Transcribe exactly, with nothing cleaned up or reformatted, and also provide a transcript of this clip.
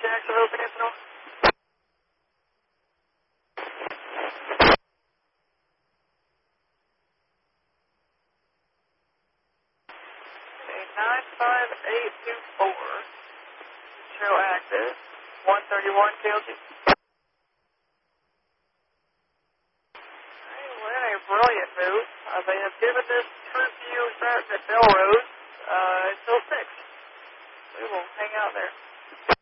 Jacksonville Peninsula. Okay, nine five eight two four. Show active. one thirty-one K L G. What a brilliant move. Uh, they have given this curfew start at Belrose uh, until six. We will hang out there.